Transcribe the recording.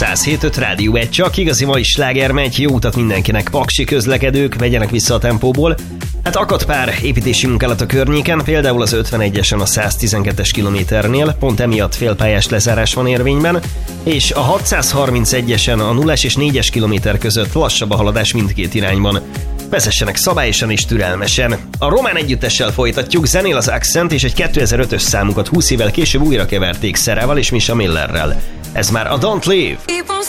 107.5 Rádió 1, csak igazi mai sláger megy, jó utat mindenkinek, paksi közlekedők, vegyenek vissza a tempóból. Hát akadt pár építési munkálat a környéken, például az 51-esen a 112-es kilométernél, pont emiatt félpályás lezárás van érvényben, és a 631-esen a 0-es és 4-es kilométer között lassabb a haladás mindkét irányban. Vezessenek szabályosan és türelmesen. A román együttessel folytatjuk, zenél az Accent, és egy 2005-ös számukat 20 évvel később újra keverték Szerával és Misha Millerrel. Ez már a Don't Leave.